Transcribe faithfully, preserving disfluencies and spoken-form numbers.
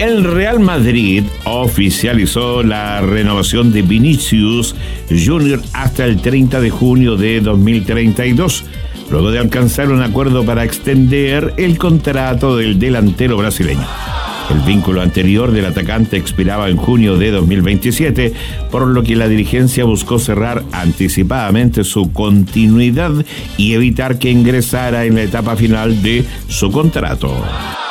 El Real Madrid oficializó la renovación de Vinicius Junior hasta el treinta de junio de dos mil treinta y dos, luego de alcanzar un acuerdo para extender el contrato del delantero brasileño. El vínculo anterior del atacante expiraba en junio de dos mil veintisiete, por lo que la dirigencia buscó cerrar anticipadamente su continuidad y evitar que ingresara en la etapa final de su contrato.